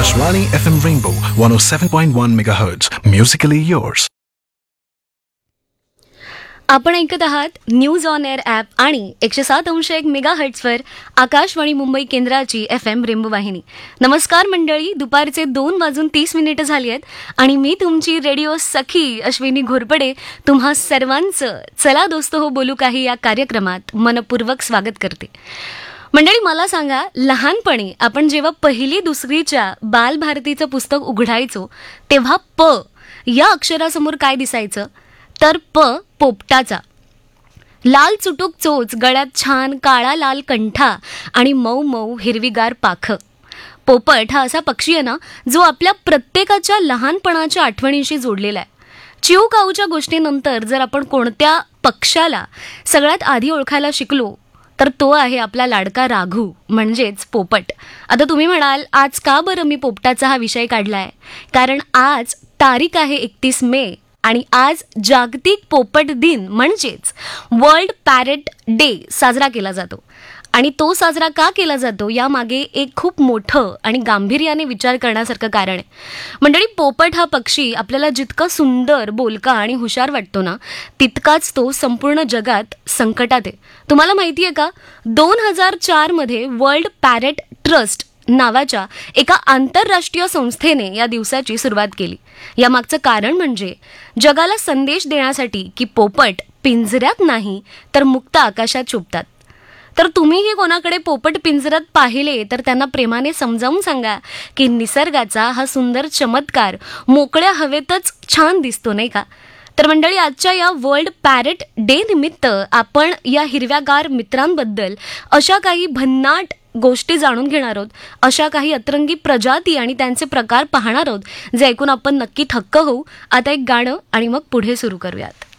Akashvani FM Rainbow 107.1 MHz. Musically yours. आपण ऐकत आहात न्यूज ऑन एअर ॲप आणि 107.1 मेगाहर्ट्झवर आकाशवाणी मुंबई केंद्राची FM रेम्बो वाहिनी. नमस्कार मंडळी, दुपारचे 2:30 झाली आहेत आणि मी तुमची रेडिओ सखी अश्विनी घोरपडे तुम्हा सर्वांचं चला दोस्त हो बोलू काही या कार्यक्रमात मनपूर्वक स्वागत करते. मंडळी, मला सांगा, लहानपणी आपण जेव्हा पहिली दुसरीच्या बालभारतीचं पुस्तक उघडायचो तेव्हा प या अक्षरासमोर काय दिसायचं? तर पोपटाचा. लाल चुटूक चोच, गळ्यात छान काळा लाल कंठा आणि मऊ मऊ हिरवीगार पाखं. पोपट हा असा पक्षी आहे ना, जो आपल्या प्रत्येकाच्या लहानपणाच्या आठवणींशी जोडलेला आहे. चिऊ काऊच्या गोष्टीनंतर जर आपण कोणत्या पक्षाला सगळ्यात आधी ओळखायला शिकलो तर तो आहे आपला लाडका राघू म्हणजेच पोपट. आता तुम्ही म्हणाल, आज का बरं मी पोपटाचा हा विषय काढलाय? कारण आज तारीख आहे 31 मे आणि आज जागतिक पोपट दिन म्हणजेच वर्ल्ड पॅरेट डे साजरा केला जातो. आणि तो साजरा का केला जातो यामागे एक खूप मोठं आणि गांभीर्याने विचार करण्यासारखं कारण आहे. मंडळी, पोपट हा पक्षी आपल्याला जितका सुंदर, बोलका आणि हुशार वाटतो ना, तितकाच तो संपूर्ण जगात संकटात आहे. तुम्हाला माहिती आहे का, 2004 मध्ये वर्ल्ड पॅरेट ट्रस्ट नावाच्या एका आंतरराष्ट्रीय संस्थेने या दिवसाची सुरुवात केली. यामागचं कारण म्हणजे जगाला संदेश देण्यासाठी की पोपट पिंजऱ्यात नाही तर मुक्त आकाशात शोभतात. तर तुम्हीही कोणाकडे पोपट पिंजऱ्यात पाहिले तर त्यांना प्रेमाने समजावून सांगा की निसर्गाचा हा सुंदर चमत्कार मोकळ्या हवेतच छान दिसतो, नाही का? तर मंडळी, आजच्या या वर्ल्ड पॅरेट डे निमित्त आपण या हिरव्यागार मित्रांबद्दल अशा काही भन्नाट गोष्टी जाणून घेणार आहोत, अशा काही अतरंगी प्रजाती आणि त्यांचे प्रकार पाहणार आहोत जे ऐकून आपण नक्की थक्क होऊ. आता एक गाणं आणि मग पुढे सुरू करूयात.